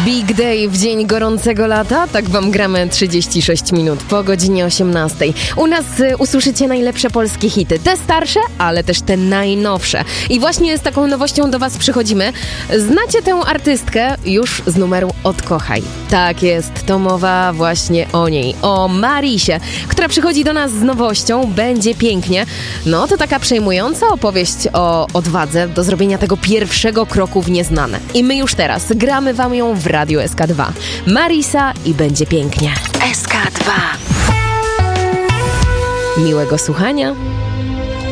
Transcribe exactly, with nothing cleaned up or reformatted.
Big Day w dzień gorącego lata. Tak wam gramy trzydzieści sześć minut po godzinie osiemnastej. U nas y, usłyszycie najlepsze polskie hity. Te starsze, ale też te najnowsze. I właśnie z taką nowością do was przychodzimy. Znacie tę artystkę już z numeru Odkochaj. Tak jest, to mowa właśnie o niej. O Marisie, która przychodzi do nas z nowością. Będzie pięknie. No to taka przejmująca opowieść o odwadze do zrobienia tego pierwszego kroku w nieznane. I my już teraz gramy wam ją w Radiu S K dwa. Marisa i będzie pięknie. S K dwa. Miłego słuchania.